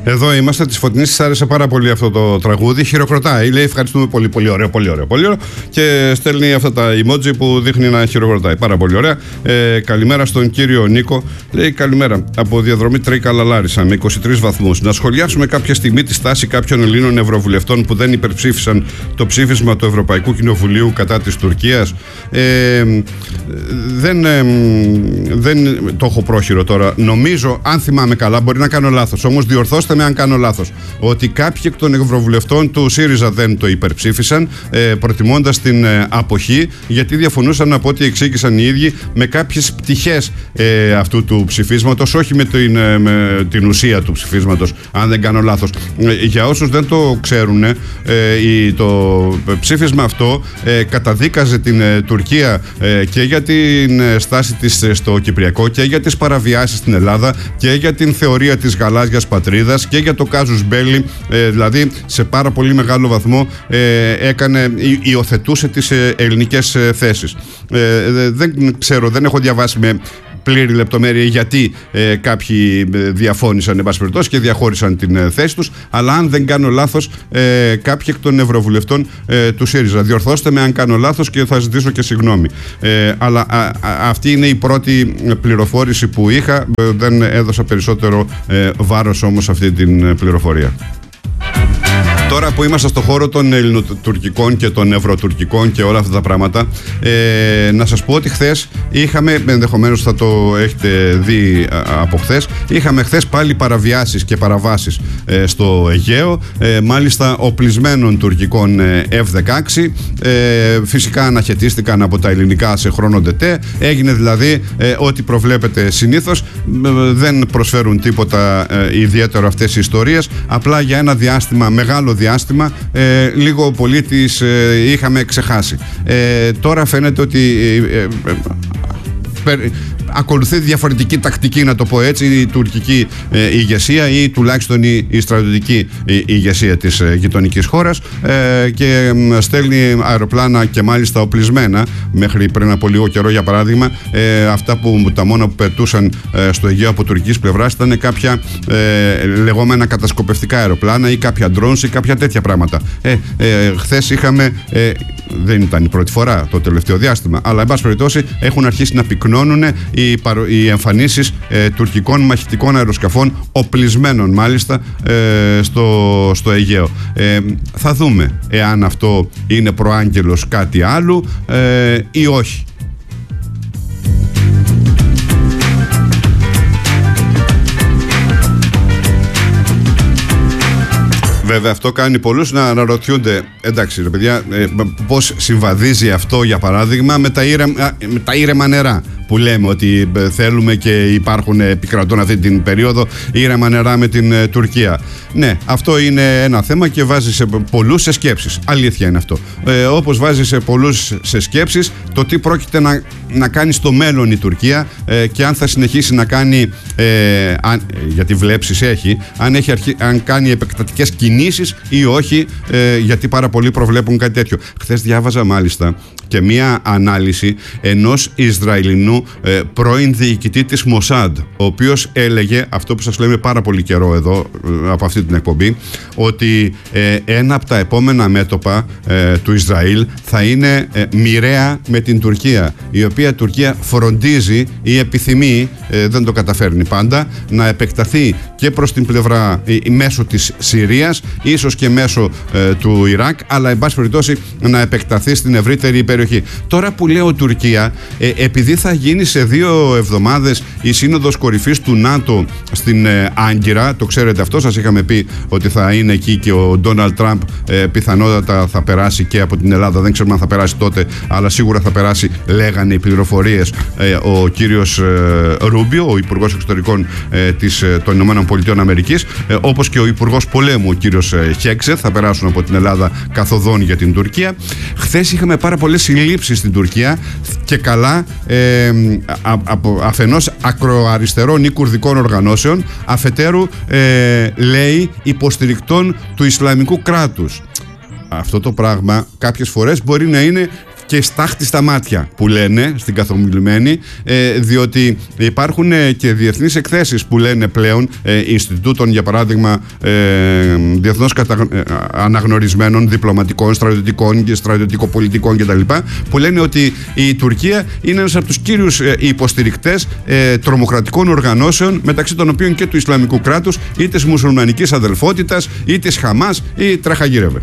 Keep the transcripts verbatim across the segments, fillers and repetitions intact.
Εδώ είμαστε. Τη Φωτεινής της άρεσε πάρα πολύ αυτό το τραγούδι. Χειροκροτάει. Λέει ευχαριστούμε πολύ, πολύ ωραίο, πολύ ωραίο, πολύ ωραίο. Και στέλνει αυτά τα emoji που δείχνει να χειροκροτάει. Πάρα πολύ ωραία. Ε, καλημέρα στον κύριο Νίκο. Λέει καλημέρα από διαδρομή Τρέικα Λάρισα με είκοσι τρεις βαθμούς. Να σχολιάσουμε κάποια στιγμή τη στάση κάποιων Ελλήνων ευρωβουλευτών που δεν υπερψήφισαν το ψήφισμα του Ευρωπαϊκού Κοινοβουλίου κατά της Τουρκίας. Ε, δεν, ε, δεν το έχω πρόχειρο τώρα. Νομίζω, αν θυμάμαι καλά, μπορεί να κάνω λάθος. Όμως διορθώστε με αν κάνω λάθος. Ότι κάποιοι εκ των ευρωβουλευτών του ΣΥΡΙΖΑ δεν το υπερψήφισαν, ε, προτιμώντας την ε, αποχή, γιατί διαφωνούσαν από ό,τι εξήγησαν οι ίδιοι με κάποιες πτυχές ε, αυτού του ψηφίσματος, όχι με την, ε, με την ουσία του ψηφίσματος, αν δεν κάνω λάθος. Ε, για όσους δεν το ξέρουν, ε, το ψήφισμα αυτό ε, καταδίκαζε την ε, Τουρκία ε, και για την ε, στάση της ε, στο Κυπριακό και για τις παραβιάσεις στην Ελλάδα και για την θεωρία της γαλάζιας πατρίδας και για το κάζους μπέλι, ε, δηλαδή σε πάρα πολύ μεγάλο βαθμό ε, έκανε, υ, υιοθετούσε τις ε, ελληνικές ε, θέσεις. Ε, δεν ξέρω, δεν έχω διαβάσει με πλήρη λεπτομέρεια γιατί ε, κάποιοι διαφώνησαν εν πάση περιπτώσει και διαχώρισαν την ε, θέση τους, αλλά αν δεν κάνω λάθος, ε, κάποιοι εκ των ευρωβουλευτών ε, του ΣΥΡΙΖΑ. Διορθώστε με αν κάνω λάθος και θα ζητήσω και συγγνώμη. Ε, αλλά α, α, αυτή είναι η πρώτη πληροφόρηση που είχα. Δεν έδωσα περισσότερο ε, βάρος όμως σε αυτή την πληροφορία. Τώρα που είμαστε στο χώρο των ελληνοτουρκικών και των ευρωτουρκικών και όλα αυτά τα πράγματα, ε, να σας πω ότι χθες είχαμε, ενδεχομένως θα το έχετε δει από χθες, είχαμε χθες πάλι παραβιάσεις και παραβάσεις ε, στο Αιγαίο, ε, μάλιστα οπλισμένων τουρκικών ε, εφ δεκαέξι, ε, φυσικά αναχαιτίστηκαν από τα ελληνικά σε χρόνο ντετέ, έγινε δηλαδή ε, ό,τι προβλέπεται συνήθως, ε, δεν προσφέρουν τίποτα ε, ιδιαίτερο αυτές οι ιστορίες, απλά για ένα διάστημα, μεγάλο διάστημα, ε, λίγο πολύ τις ε, είχαμε ξεχάσει. Ε, τώρα φαίνεται ότι ε, ε, ε, ακολουθεί διαφορετική τακτική, να το πω έτσι, η τουρκική ε, ηγεσία ή τουλάχιστον η, η στρατιωτική η, ηγεσία της ε, γειτονικής χώρας ε, και ε, στέλνει αεροπλάνα και μάλιστα οπλισμένα μέχρι πριν από λίγο καιρό, για παράδειγμα ε, αυτά που τα μόνα που πετούσαν ε, στο Αιγαίο από τουρκικής πλευράς ήταν κάποια ε, λεγόμενα κατασκοπευτικά αεροπλάνα ή κάποια drones ή κάποια τέτοια πράγματα. Ε, ε, χθες είχαμε ε, δεν ήταν η πρώτη φορά το τελευταίο διάστημα, αλλά εν πάση περιπτώσει έχουν αρχίσει να πυκνώνουν οι, παρο... οι εμφανίσεις ε, τουρκικών μαχητικών αεροσκαφών, οπλισμένων μάλιστα, ε, στο, στο Αιγαίο. Ε, θα δούμε εάν αυτό είναι προάγγελος κάτι άλλου ε, ή όχι. Βέβαια αυτό κάνει πολλούς να αναρωτιούνται, εντάξει ρε παιδιά, ε, πώς συμβαδίζει αυτό για παράδειγμα με τα, ήρεμα, με τα ήρεμα νερά που λέμε ότι θέλουμε και υπάρχουν, επικρατούν αυτή την περίοδο ήρεμα νερά με την ε, Τουρκία. Ναι, αυτό είναι ένα θέμα και βάζει σε πολλούς σε σκέψεις. Αλήθεια είναι αυτό. Ε, όπως βάζει σε πολλούς σε σκέψεις το τι πρόκειται να, να κάνει στο μέλλον η Τουρκία ε, και αν θα συνεχίσει να κάνει, ε, αν, γιατί βλέψεις έχει, αν, έχει αρχί, αν κάνει επεκτατικές κινήσεις ή όχι, ε, γιατί πάρα πολλοί προβλέπουν κάτι τέτοιο. Χθες διάβαζα μάλιστα και μία ανάλυση ενός Ισραηλινού ε, πρώην διοικητή της Μοσάντ, ο οποίος έλεγε αυτό που σας λέμε πάρα πολύ καιρό εδώ ε, από αυτή την εκπομπή, ότι ε, ένα από τα επόμενα μέτωπα ε, του Ισραήλ θα είναι ε, μοιραία με την Τουρκία, η οποία Τουρκία φροντίζει ή επιθυμεί, ε, δεν το καταφέρνει πάντα, να επεκταθεί και προς την πλευρά ε, μέσω της Συρίας, ίσως και μέσω ε, του Ιράκ, αλλά εν πάση περιπτώσει να επεκταθεί στην ευρύτερη περιοχή. Τώρα που λέω Τουρκία, ε, επειδή θα γίνει σε δύο εβδομάδες η σύνοδος κορυφής του ΝΑΤΟ στην ε, Άγκυρα, το ξέρετε αυτό, σας είχαμε πει ότι θα είναι εκεί και ο Ντόναλντ Τραμπ ε, πιθανότατα θα περάσει και από την Ελλάδα, δεν ξέρουμε αν θα περάσει τότε, αλλά σίγουρα θα περάσει, λέγανε οι πληροφορίες, ε, ο κύριος ε, Ρούμπιο, ο Υπουργός Εξωτερικών ε, της, ε, των Ηνωμένων Πολιτειών Αμερικής, ε, όπως και ο Υπουργός Πολέμου, ο κύριος ε, Χέξετ, θα περάσουν από την Ελλάδα καθοδόν για την Τουρκία. Χθες είχαμε πάρα πολλές συλλήψεις στην Τουρκία και καλά, ε, α, από, αφενός ακροαριστερών ή κουρδικών οργανώσεων, αφετέρου ε, λέει υποστηρικτών του Ισλαμικού κράτους. Αυτό το πράγμα κάποιες φορές μπορεί να είναι και στάχτη στα μάτια που λένε στην καθομιλουμένη, ε, διότι υπάρχουν ε, και διεθνείς εκθέσεις που λένε πλέον ε, Ινστιτούτων, για παράδειγμα, ε, διεθνώς κατα... ε, αναγνωρισμένων διπλωματικών, στρατιωτικών και στρατιωτικοπολιτικών κτλ., που λένε ότι η Τουρκία είναι ένας από τους κύριους ε, υποστηρικτές ε, τρομοκρατικών οργανώσεων, μεταξύ των οποίων και του Ισλαμικού κράτους ή της μουσουλμανικής αδελφότητας ή της Χαμάς ή τραχαγύρευε.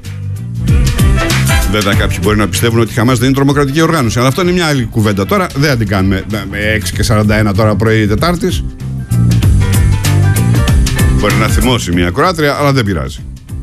Βέβαια, κάποιοι μπορεί να πιστεύουν ότι η Χαμάς δεν είναι τρομοκρατική οργάνωση, αλλά αυτό είναι μια άλλη κουβέντα. Τώρα δεν θα την κάνουμε με έξι και σαράντα ένα τώρα πρωί Τετάρτης. Μπορεί να θυμώσει μια ακροάτρια, αλλά δεν πειράζει.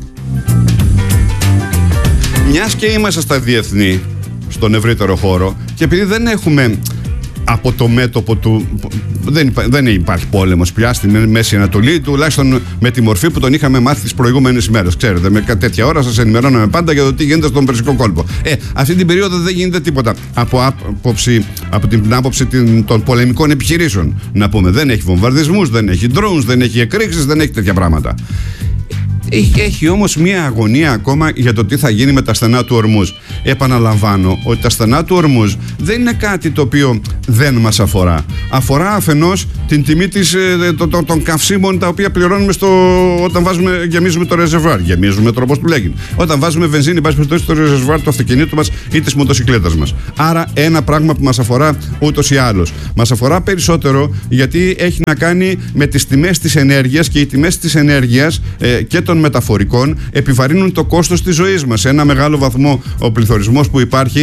Μιας και είμαστε στα διεθνή, στον ευρύτερο χώρο, και επειδή δεν έχουμε από το μέτωπο του. Δεν, υπά, δεν υπάρχει πόλεμος πια στη Μέση Ανατολή, τουλάχιστον με τη μορφή που τον είχαμε μάθει τις προηγούμενες ημέρες. Ξέρετε, με τέτοια ώρα σας ενημερώναμε πάντα για το τι γίνεται στον Περσικό κόλπο. Ε, αυτή την περίοδο δεν γίνεται τίποτα. Από, άποψη, από την άποψη των πολεμικών επιχειρήσεων, να πούμε. Δεν έχει βομβαρδισμούς, δεν έχει drones, δεν έχει εκρήξεις, δεν έχει τέτοια πράγματα. Έχει όμως μία αγωνία ακόμα για το τι θα γίνει με τα στενά του Ορμούζ. Επαναλαμβάνω ότι τα στενά του Ορμούζ δεν είναι κάτι το οποίο δεν μας αφορά. Αφορά αφενός την τιμή της, το, το, των καυσίμων τα οποία πληρώνουμε στο, όταν βάζουμε, γεμίζουμε το ρεζερβουάρ. Γεμίζουμε τώρα, πώς του λέγει. Όταν βάζουμε βενζίνη, βάζουμε στο ρεζερβουάρ του αυτοκινήτου μας ή της μοτοσυκλέτας μας. Άρα ένα πράγμα που μας αφορά ούτως ή άλλως. Μας αφορά περισσότερο γιατί έχει να κάνει με τις τιμές της ενέργειας, και οι τιμές της ενέργειας ε, και των μεταφορικών επιβαρύνουν το κόστος της ζωής μας. Σε ένα μεγάλο βαθμό ο πληθωρισμός που υπάρχει